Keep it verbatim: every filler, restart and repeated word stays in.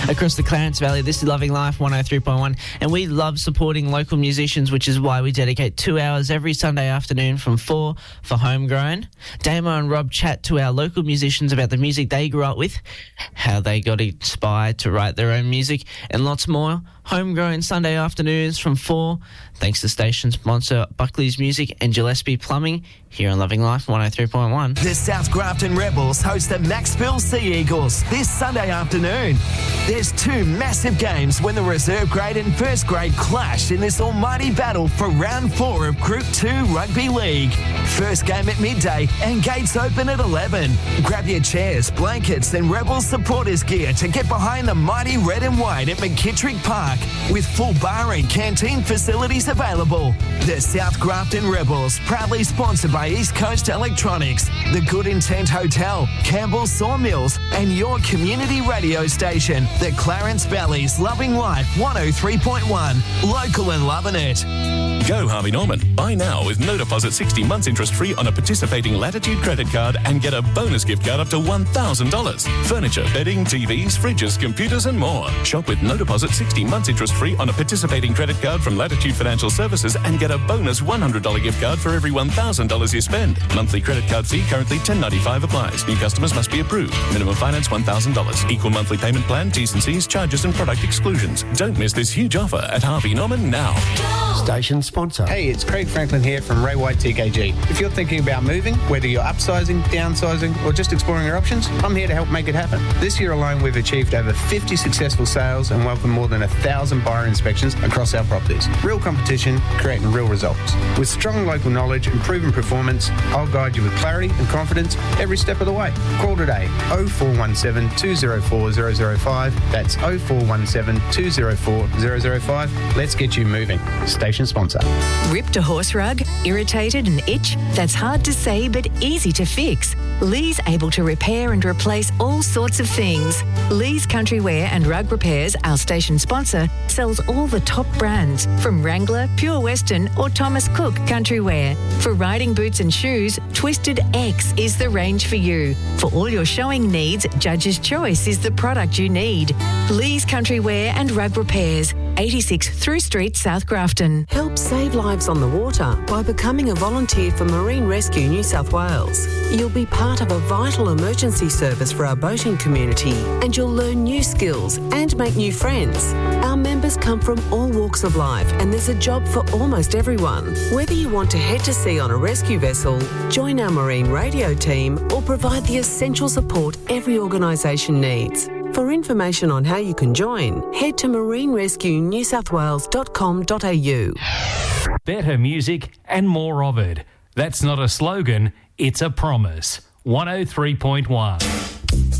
across the Clarence Valley. This is Loving Life one oh three point one, and we love supporting local musicians, which is why we dedicate two hours every Sunday afternoon from four for Homegrown. Damo and Rob chat to our local musicians about the music they grew up with, how they got inspired to write their own music, and lots more. Homegrown Sunday afternoons from four, thanks to station sponsor Buckley's Music and Gillespie Plumbing, here on Loving Life one oh three point one. The South Grafton Rebels host the Maxville Sea Eagles this Sunday afternoon. There's two massive games when the reserve grade and first grade clash in this almighty battle for round four of Group two Rugby League. First game at midday and gates open at eleven. Grab your chairs, blankets and Rebels supporters gear to get behind the mighty red and white at McKittrick Park, with full bar and canteen facilities available. The South Grafton Rebels, proudly sponsored by East Coast Electronics, the Good Intent Hotel, Campbell Sawmills, and your community radio station, the Clarence Valley's Loving Life one oh three point one. Local and loving it. Go Harvey Norman. Buy now with no deposit, sixty months interest free on a participating Latitude credit card and get a bonus gift card up to one thousand dollars. Furniture, bedding, T Vs, fridges, computers and more. Shop with no deposit, sixty months interest free on a participating credit card from Latitude Financial Services and get a bonus one hundred dollars gift card for every one thousand dollars you spend. Monthly credit card fee currently ten ninety-five applies. New customers must be approved. Minimum finance one thousand dollars. Equal monthly payment plan, T's and C's, charges and product exclusions. Don't miss this huge offer at Harvey Norman now. Station sponsor. Hey, it's Craig Franklin here from Ray White T K G. If you're thinking about moving, whether you're upsizing, downsizing, or just exploring your options, I'm here to help make it happen. This year alone, we've achieved over fifty successful sales and welcomed more than one thousand buyer inspections across our properties. Real competition, creating real results. With strong local knowledge and proven performance, I'll guide you with clarity and confidence every step of the way. Call today, oh four one seven, two oh four, oh oh five. That's oh four one seven, two oh four, oh oh five. Let's get you moving. Station sponsor. Ripped a horse rug? Irritated and itch? That's hard to say but easy to fix. Lee's able to repair and replace all sorts of things. Lee's Country Wear and Rug Repairs, our station sponsor, sells all the top brands from Wrangler, Pure Western or Thomas Cook Country Wear. For riding boots and shoes, Twisted X is the range for you. For all your showing needs, Judge's Choice is the product you need. Lee's Country Wear and Rug Repairs, eighty-six Through Street, South Grafton. Help save lives on the water by becoming a volunteer for Marine Rescue New South Wales. You'll be part of a vital emergency service for our boating community, and you'll learn new skills and make new friends. Our members come from all walks of life, and there's a job for almost everyone. Whether you want to head to sea on a rescue vessel, join our marine radio team, or provide the essential support every organisation needs. For information on how you can join, head to marine rescue new south wales dot com dot a u. Better music and more of it. That's not a slogan, it's a promise. one oh three point one.